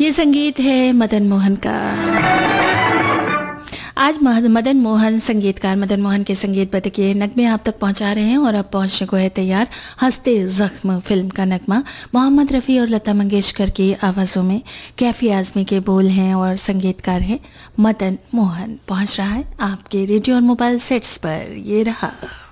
ये संगीत है मदन मोहन का। आज मदन मोहन संगीतकार मदन मोहन के संगीतबद्ध के नगमे आप तक पहुंचा रहे हैं और अब पहुंचने को है तैयार हंसते जख्म फिल्म का नगमा। मोहम्मद रफ़ी और लता मंगेशकर की आवाज़ों में कैफी आज़मी के बोल हैं और संगीतकार हैं मदन मोहन। पहुंच रहा है आपके रेडियो और मोबाइल सेट्स पर, ये रहा।